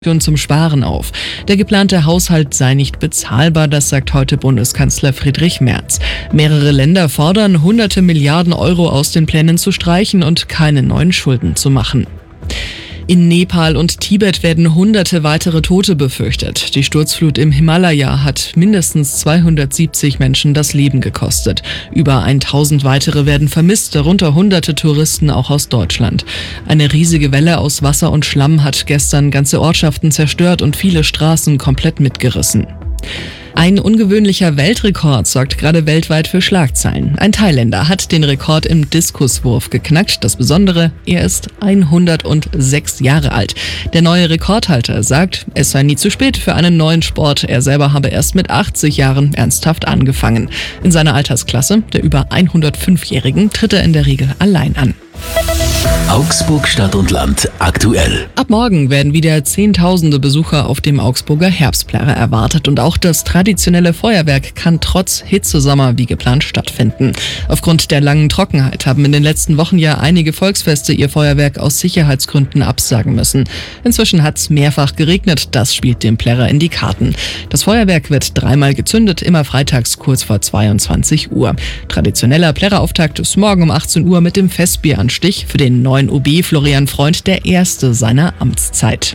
zum Sparen auf. Der geplante Haushalt sei nicht bezahlbar, das sagt heute Bundeskanzler Friedrich Merz. Mehrere Länder fordern, hunderte Milliarden Euro aus den Plänen zu streichen und keine neuen Schulden zu machen. In Nepal und Tibet werden hunderte weitere Tote befürchtet. Die Sturzflut im Himalaya hat mindestens 270 Menschen das Leben gekostet. Über 1000 weitere werden vermisst, darunter hunderte Touristen auch aus Deutschland. Eine riesige Welle aus Wasser und Schlamm hat gestern ganze Ortschaften zerstört und viele Straßen komplett mitgerissen. Ein ungewöhnlicher Weltrekord sorgt gerade weltweit für Schlagzeilen. Ein Thailänder hat den Rekord im Diskuswurf geknackt. Das Besondere, er ist 106 Jahre alt. Der neue Rekordhalter sagt, es sei nie zu spät für einen neuen Sport. Er selber habe erst mit 80 Jahren ernsthaft angefangen. In seiner Altersklasse, der über 105-Jährigen, tritt er in der Regel allein an. Augsburg Stadt und Land aktuell. Ab morgen werden wieder Zehntausende Besucher auf dem Augsburger Herbstplärrer erwartet und auch das traditionelle Feuerwerk kann trotz Hitzesommer wie geplant stattfinden. Aufgrund der langen Trockenheit haben in den letzten Wochen ja einige Volksfeste ihr Feuerwerk aus Sicherheitsgründen absagen müssen. Inzwischen hat es mehrfach geregnet, das spielt dem Plärrer in die Karten. Das Feuerwerk wird dreimal gezündet, immer freitags kurz vor 22 Uhr. Traditioneller Plärrerauftakt ist morgen um 18 Uhr mit dem Festbieranstich, für den neuen OB Florian Freund der erste seiner Amtszeit.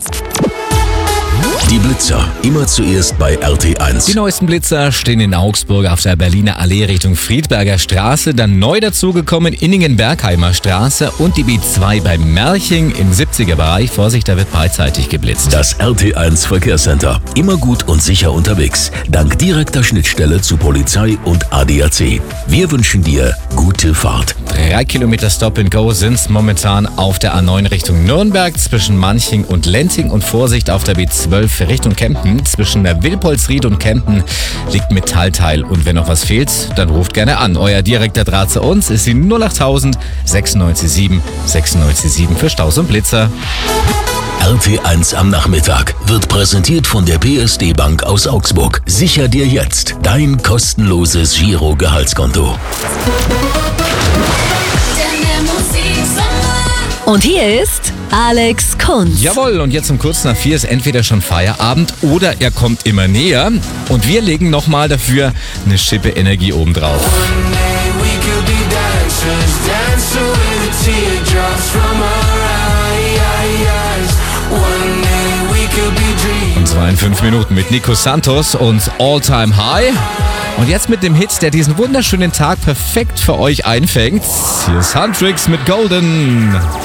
Die Blitzer, immer zuerst bei RT1. Die neuesten Blitzer stehen in Augsburg auf der Berliner Allee Richtung Friedberger Straße, dann neu dazugekommen Inningen-Bergheimer Straße und die B2 bei Merching im 70er Bereich. Vorsicht, da wird beidseitig geblitzt. Das RT1 Verkehrscenter, immer gut und sicher unterwegs, dank direkter Schnittstelle zu Polizei und ADAC. Wir wünschen dir gute Fahrt. 3 Kilometer Stop and Go sind's momentan auf der A9 Richtung Nürnberg zwischen Manching und Lenting und Vorsicht auf der B12 Richtung Kempten. Zwischen der Wilpolsried und Kempten liegt Metallteil und wenn noch was fehlt, dann ruft gerne an. Euer direkter Draht zu uns ist die 08000 967 697 für Staus und Blitzer. RT1 am Nachmittag wird präsentiert von der PSD Bank aus Augsburg. Sicher dir jetzt dein kostenloses Giro-Gehaltskonto. Und hier ist Alex Kunz. Jawohl, und jetzt um kurz nach 4 ist entweder schon Feierabend oder er kommt immer näher. Und wir legen nochmal dafür eine Schippe Energie obendrauf. Und zwar in 5 Minuten mit Nico Santos und All Time High. Und jetzt mit dem Hit, der diesen wunderschönen Tag perfekt für euch einfängt. Hier ist Huntrix mit Golden.